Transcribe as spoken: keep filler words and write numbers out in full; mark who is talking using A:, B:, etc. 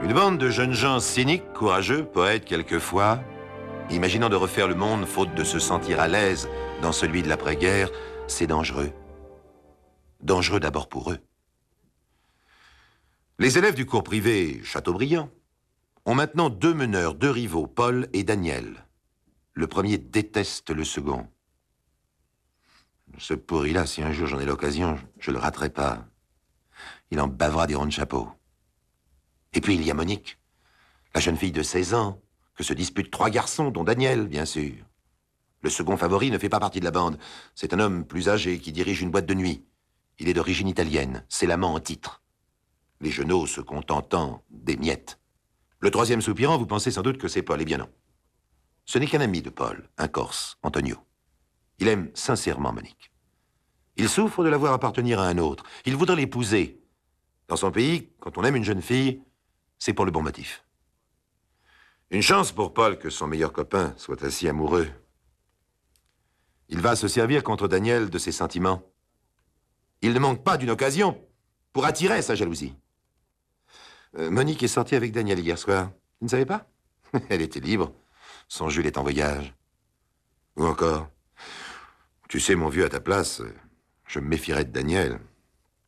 A: Une bande de jeunes gens cyniques, courageux, poètes quelquefois, imaginant de refaire le monde faute de se sentir à l'aise dans celui de l'après-guerre, c'est dangereux. Dangereux d'abord pour eux. Les élèves du cours privé Chateaubriand ont maintenant deux meneurs, deux rivaux, Paul et Daniel. Le premier déteste le second. Ce pourri-là, si un jour j'en ai l'occasion, je le raterai pas. Il en bavera des ronds de chapeau. Et puis il y a Monique, la jeune fille de seize ans, que se disputent trois garçons, dont Daniel, bien sûr. Le second favori ne fait pas partie de la bande. C'est un homme plus âgé qui dirige une boîte de nuit. Il est d'origine italienne, c'est l'amant en titre. Les genoux se contentant des miettes. Le troisième soupirant, vous pensez sans doute que c'est Paul. Eh bien non. Ce n'est qu'un ami de Paul, un Corse, Antonio. Il aime sincèrement Monique. Il souffre de la voir appartenir à un autre. Il voudrait l'épouser. Dans son pays, quand on aime une jeune fille, c'est pour le bon motif. Une chance pour Paul que son meilleur copain soit ainsi amoureux. Il va se servir contre Daniel de ses sentiments. Il ne manque pas d'une occasion pour attirer sa jalousie. Euh, Monique est sortie avec Daniel hier soir. Vous ne savez pas? Elle était libre. Son Jules est en voyage. Ou encore, tu sais, mon vieux, à ta place, je me méfierais de Daniel.